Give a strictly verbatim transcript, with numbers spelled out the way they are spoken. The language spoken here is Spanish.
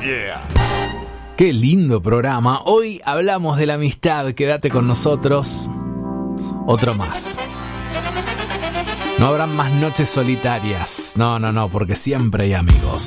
yeah. Qué lindo programa. Hoy hablamos de la amistad. Quédate con nosotros. Otro más. No habrán más noches solitarias. No, no, no, porque siempre hay amigos.